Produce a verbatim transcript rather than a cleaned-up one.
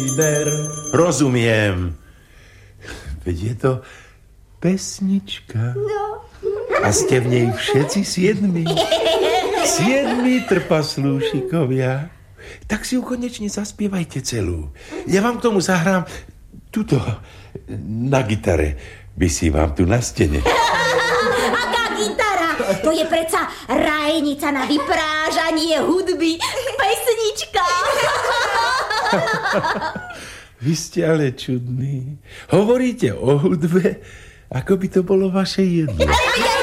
Rozumiem. Veď je to pesnička. No. A ste v nej všetci siedmi. Siedmi trpaslúšikovia. Tak si ju konečne zaspievajte celú. Ja vám k tomu zahrám tuto na gitare. Vysí vám tu na stene. Aká gitara? To je predsa rajnica na vyprážanie hudby. Pesnička. Vy ste ale čudní. Hovoríte o hudbe, ako by to bolo vaše jedlo. Ale